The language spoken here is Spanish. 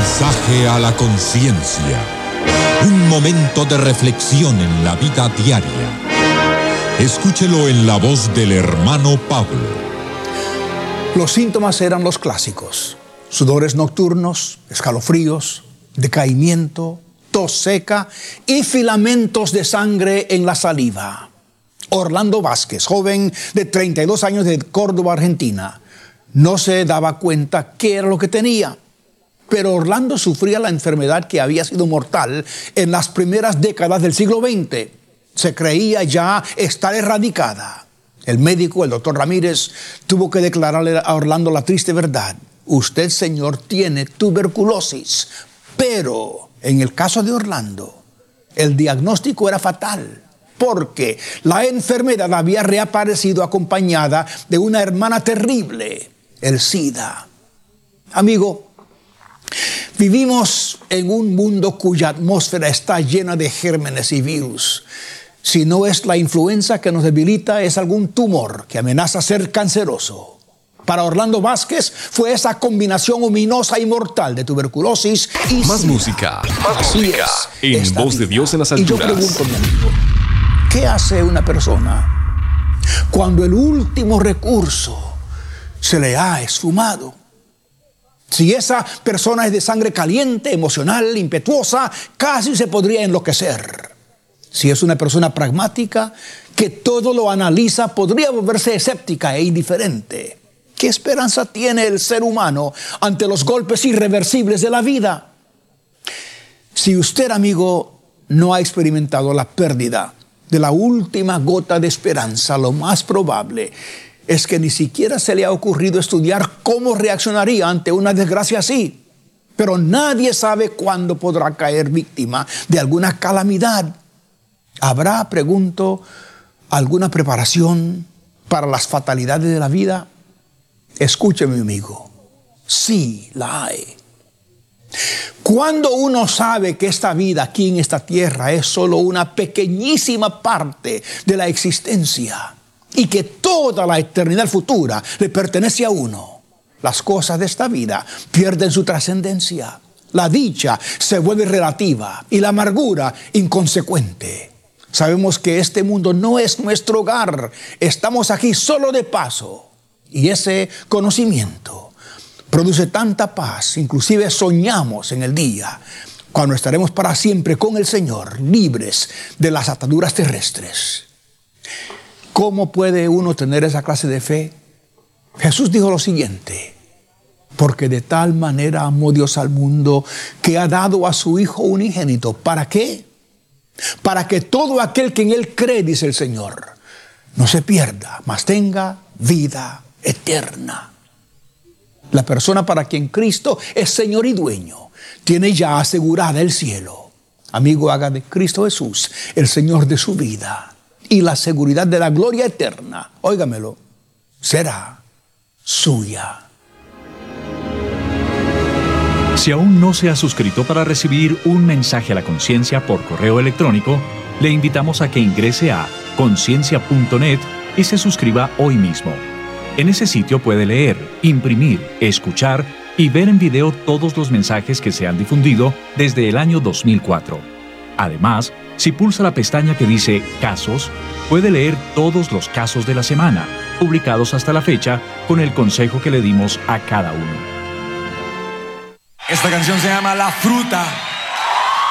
mensaje a la conciencia. Un momento de reflexión en la vida diaria. Escúchelo en la voz del hermano Pablo. Los síntomas eran los clásicos: sudores nocturnos, escalofríos, decaimiento, tos seca y filamentos de sangre en la saliva. Orlando Vázquez, joven de 32 años de Córdoba, Argentina, no se daba cuenta qué era lo que tenía. Pero Orlando sufría la enfermedad que había sido mortal en las primeras décadas del siglo XX. Se creía ya estar erradicada. El médico, el doctor Ramírez, tuvo que declararle a Orlando la triste verdad: usted, señor, tiene tuberculosis. Pero en el caso de Orlando, el diagnóstico era fatal, porque la enfermedad había reaparecido acompañada de una hermana terrible, el SIDA. Amigo, vivimos en un mundo cuya atmósfera está llena de gérmenes y virus. Si no es la influenza que nos debilita, es algún tumor que amenaza ser canceroso. Para Orlando Vázquez fue esa combinación ominosa y mortal de tuberculosis y más SIDA. música en Voz de Dios en las alturas. Y yo pregunto, mi amigo, ¿qué hace una persona cuando el último recurso se le ha esfumado? Si esa persona es de sangre caliente, emocional, impetuosa, casi se podría enloquecer. Si es una persona pragmática, que todo lo analiza, podría volverse escéptica e indiferente. ¿Qué esperanza tiene el ser humano ante los golpes irreversibles de la vida? Si usted, amigo, no ha experimentado la pérdida de la última gota de esperanza, lo más probable es que ni siquiera se le ha ocurrido estudiar cómo reaccionaría ante una desgracia así. Pero nadie sabe cuándo podrá caer víctima de alguna calamidad. ¿Habrá, pregunto, alguna preparación para las fatalidades de la vida? Escúcheme, amigo, sí la hay. Cuando uno sabe que esta vida aquí en esta tierra es solo una pequeñísima parte de la existencia y que toda la eternidad futura le pertenece a uno, las cosas de esta vida pierden su trascendencia. La dicha se vuelve relativa y la amargura inconsecuente. Sabemos que este mundo no es nuestro hogar. Estamos aquí solo de paso. Y ese conocimiento produce tanta paz. Inclusive soñamos en el día cuando estaremos para siempre con el Señor, libres de las ataduras terrestres. ¿Cómo puede uno tener esa clase de fe? Jesús dijo lo siguiente: porque de tal manera amó Dios al mundo que ha dado a su Hijo unigénito. ¿Para qué? Para que todo aquel que en Él cree, dice el Señor, no se pierda, mas tenga vida eterna. La persona para quien Cristo es Señor y dueño tiene ya asegurada el cielo. Amigo, haga de Cristo Jesús el Señor de su vida y la seguridad de la gloria eterna, óigamelo, será suya. Si aún no se ha suscrito para recibir un mensaje a la conciencia por correo electrónico, le invitamos a que ingrese a conciencia.net y se suscriba hoy mismo. En ese sitio puede leer, imprimir, escuchar y ver en video todos los mensajes que se han difundido desde el año 2004. Además, si pulsa la pestaña que dice Casos, puede leer todos los casos de la semana, publicados hasta la fecha, con el consejo que le dimos a cada uno. Esta canción se llama La Fruta.